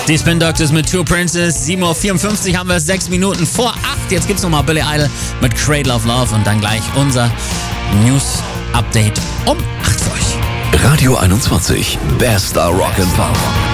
Die Spin Doctors mit Two Princes. 7.54 Uhr haben wir es, 6 Minuten vor 8. Jetzt gibt's nochmal Billy Idol mit Cradle of Love und dann gleich unser News-Update um 8 für euch. Radio 21, bester Rock and Pop.